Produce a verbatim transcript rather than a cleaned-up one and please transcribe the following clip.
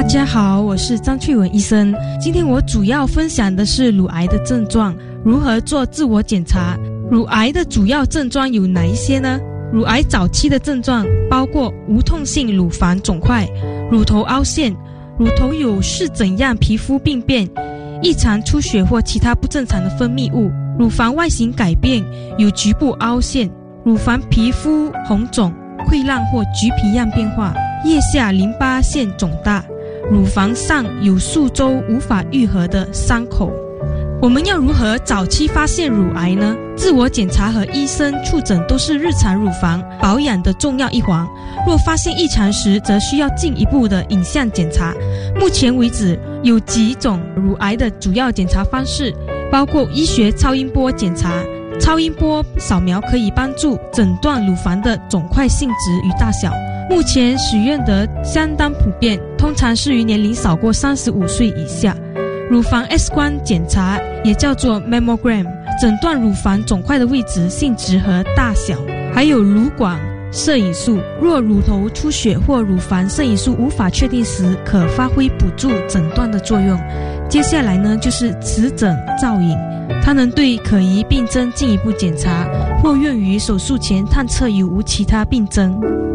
家好，我是张翠文医生。今天我主要分享的是乳癌的症状，如何做自我检查。乳癌的主要症状有哪一些呢？乳癌早期的症状包括无痛性乳房肿块、乳头凹陷、乳头有是怎样皮肤病变、异常出血或其他不正常的分泌物、乳房外形改变，有局部凹陷、乳房皮肤红肿、溃烂或橘皮样变化、腋下淋巴腺肿大、乳房上有数周无法愈合的伤口。我们要如何早期发现乳癌呢？自我检查和医生触诊都是日常乳房保养的重要一环。若发现异常时，则需要进一步的影像检查。目前为止，有几种乳癌的主要检查方式，包括医学超音波检查。超音波扫描可以帮助诊断乳房的肿块性质与大小，目前使用得相当普遍，通常是于年龄少过三十五岁以下。乳房 X 光检查也叫做 mammogram， 诊断乳房肿块的位置、性质和大小。还有乳管摄影术，若乳头出血或乳房摄影术无法确定时，可发挥辅助诊断的作用。接下来呢，就是磁诊造影，它能对可疑病症进一步检查，或用于手术前探测有无其他病症。